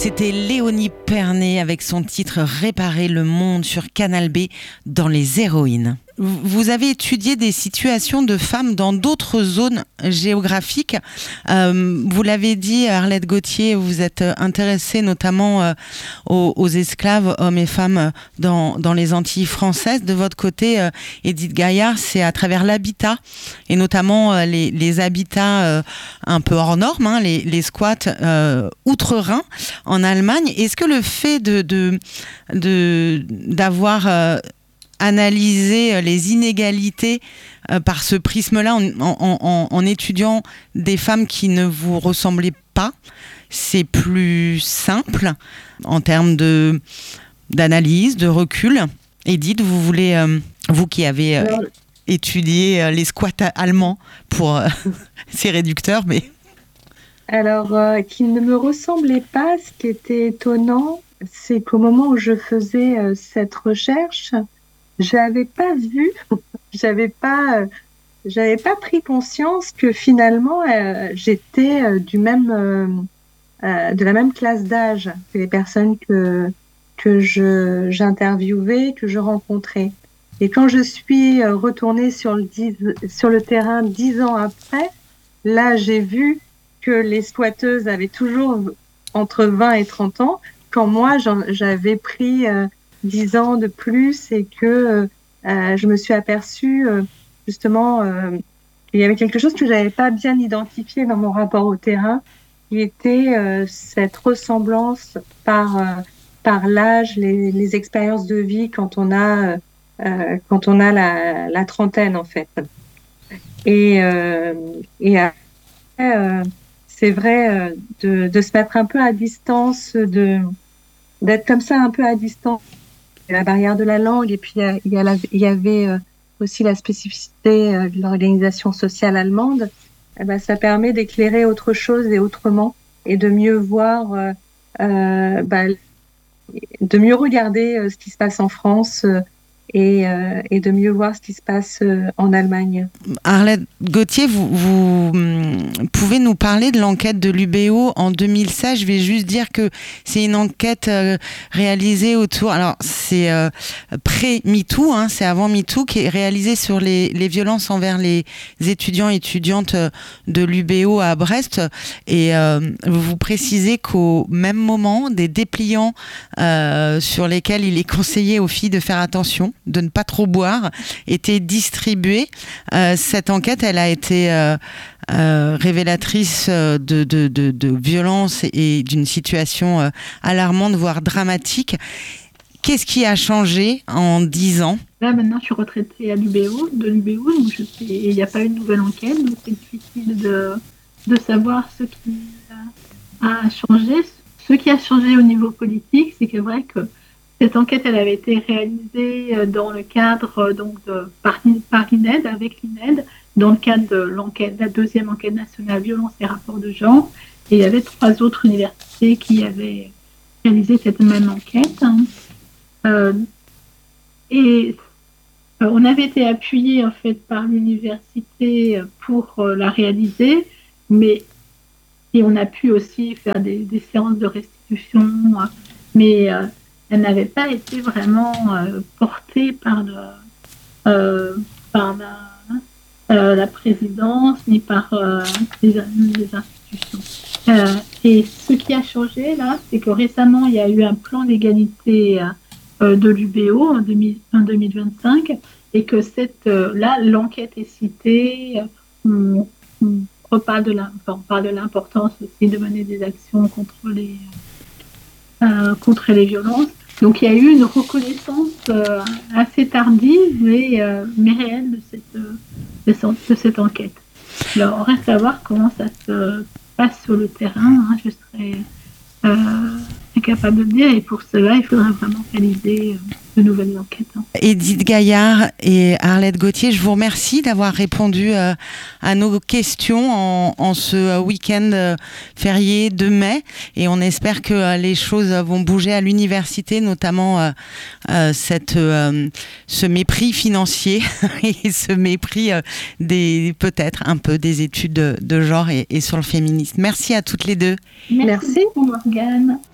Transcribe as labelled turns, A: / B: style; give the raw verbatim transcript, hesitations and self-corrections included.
A: C'était Léonie Pernet avec son titre « Réparer le monde » sur Canal B dans Les Héroïnes. Vous avez étudié des situations de femmes dans d'autres zones géographiques. Euh, vous l'avez dit, Arlette Gauthier, vous êtes intéressée notamment euh, aux, aux esclaves, hommes et femmes, dans, dans les Antilles françaises. De votre côté, euh, Edith Gaillard, c'est à travers l'habitat, et notamment euh, les, les habitats euh, un peu hors normes, hein, les, les squats euh, outre-Rhin en Allemagne. Est-ce que le fait de, de, de, d'avoir... Euh, analyser les inégalités euh, par ce prisme-là en, en, en, en étudiant des femmes qui ne vous ressemblaient pas, c'est plus simple en termes de, d'analyse, de recul. Edith, vous voulez, euh, vous qui avez euh, Alors, étudié euh, les squats allemands pour euh, c'est réducteur, mais...
B: Alors, euh, qu'ils ne me ressemblaient pas, ce qui était étonnant, c'est qu'au moment où je faisais euh, cette recherche, j'avais pas vu, j'avais pas, euh, j'avais pas pris conscience que finalement euh, j'étais euh, du même, euh, euh, de la même classe d'âge que les personnes que que je j'interviewais, que je rencontrais. Et quand je suis euh, retournée sur le dix, sur le terrain dix ans après, là j'ai vu que les squatteuses avaient toujours entre vingt et trente ans, quand moi j'en, j'avais pris euh, dix ans de plus et que euh, je me suis aperçue euh, justement euh, qu'il y avait quelque chose que j'avais pas bien identifié dans mon rapport au terrain, qui était euh, cette ressemblance par euh, par l'âge, les, les expériences de vie quand on a euh, quand on a la, la trentaine en fait. Et euh, et après, euh, c'est vrai euh, de de se mettre un peu à distance, de d'être comme ça un peu à distance. La barrière de la langue, et puis il y, a, il y, a la, il y avait euh, aussi la spécificité euh, de l'organisation sociale allemande. Eh ben, ça permet d'éclairer autre chose et autrement, et de mieux voir, euh, euh, bah, de mieux regarder euh, ce qui se passe en France euh, et, euh, et de mieux voir ce qui se passe euh, en Allemagne.
A: Arlette Gauthier, vous, vous hum, pouvez nous parler de l'enquête de l'U B O en deux mille seize. Je vais juste dire que c'est une enquête euh, réalisée autour... Alors, c'est euh, pré-MeToo, hein, c'est avant MeToo, qui est réalisée sur les, les violences envers les étudiants et étudiantes de l'U B O à Brest. Et euh, vous précisez qu'au même moment, des dépliants euh, sur lesquels il est conseillé aux filles de faire attention, de ne pas trop boire, étaient distribués. Euh, cette enquête, elle a été euh, euh, révélatrice de, de, de, de violence et d'une situation euh, alarmante, voire dramatique. Qu'est-ce qui a changé en dix ans ?
C: Là, maintenant, je suis retraitée à l'U B O, de l'U B O, donc je sais, il n'y a pas eu de nouvelle enquête, donc c'est difficile de, de savoir ce qui a changé. Ce qui a changé au niveau politique, c'est que c'est vrai que cette enquête, elle avait été réalisée dans le cadre donc de par, par l'I N E D, avec l'I N E D, dans le cadre de l'enquête, la deuxième enquête nationale violence et rapports de genre. Et il y avait trois autres universités qui avaient réalisé cette même enquête. Euh, et euh, on avait été appuyé en fait par l'université pour euh, la réaliser, mais et on a pu aussi faire des, des séances de restitution, euh, mais euh, elle n'avait pas été vraiment euh, portée par, le, euh, par la, euh, la présidence ni par euh, les, les institutions. Euh, et ce qui a changé là, c'est que récemment il y a eu un plan d'égalité euh, de l'U B O en, deux mille, en deux mille vingt-cinq et que cette, euh, là l'enquête est citée. On, on parle de, enfin, on parle de l'importance aussi de mener des actions contre les, euh, contre les violences. Donc il y a eu une reconnaissance euh, assez tardive mais, euh, mais réelle de cette, euh, de cette enquête. Alors on reste à voir comment ça se passe sur le terrain. Hein. Je serais euh, incapable de le dire et pour cela il faudrait vraiment réaliser euh, de nouvelles enquêtes. Hein.
A: Edith Gaillard et Arlette Gauthier, je vous remercie d'avoir répondu euh, à nos questions en, en ce week-end euh, férié de mai et on espère que euh, les choses vont bouger à l'université, notamment euh, euh, cette, euh, ce mépris financier et ce mépris euh, des, peut-être un peu des études de, de genre et, et sur le féminisme. Merci à toutes les deux.
C: Merci, Merci. Morgane.